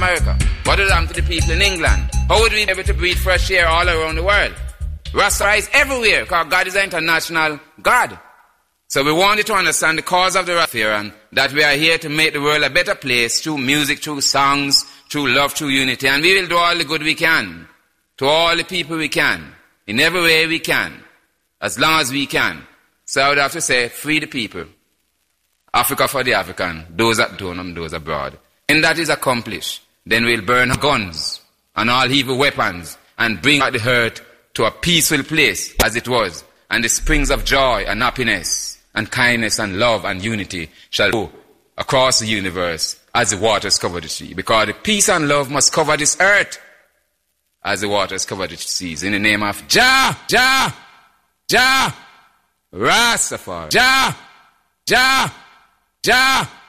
America? What will happen to the people in England? How would we be able to breathe fresh air all around the world? Rastafari is everywhere because God is an international God. So we wanted to understand the cause of the Rastafarian, that we are here to make the world a better place through music, through songs, through love, through unity. And we will do all the good we can to all the people we can, in every way we can, as long as we can. So I would have to say, free the people. Africa for the African, those at home and those abroad. And that is accomplished, then we'll burn guns and all evil weapons and bring back the hurt to a peaceful place as it was. And the springs of joy and happiness and kindness and love and unity shall go across the universe as the waters cover the sea. Because the peace and love must cover this earth as the waters cover the seas. In the name of Jah, Jah, Jah, Rastafari, Jah, Jah, Jah.